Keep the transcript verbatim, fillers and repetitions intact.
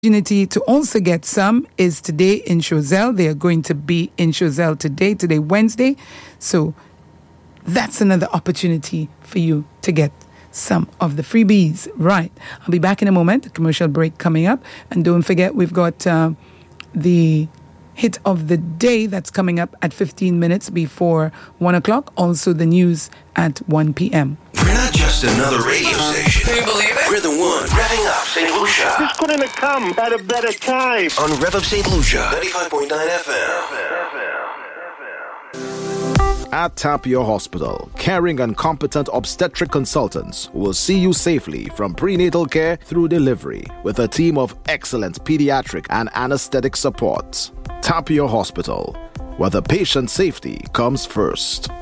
opportunity to also get some is today in Choiseul. They are going to be in Choiseul today, today Wednesday. So that's another opportunity for you to get some of the freebies. Right. I'll be back in a moment. A commercial break coming up. And don't forget, we've got uh, the hit of the day that's coming up at fifteen minutes before one o'clock. Also the news at one p.m. We're not just another radio station. Can you believe it? We're the one revving up Saint Lucia. This couldn't have come at a better time. On Rev Up Saint Lucia, ninety-five point nine F M. At Tapio Hospital, caring and competent obstetric consultants will see you safely from prenatal care through delivery with a team of excellent pediatric and anesthetic support. Tapio Hospital, where the patient safety comes first.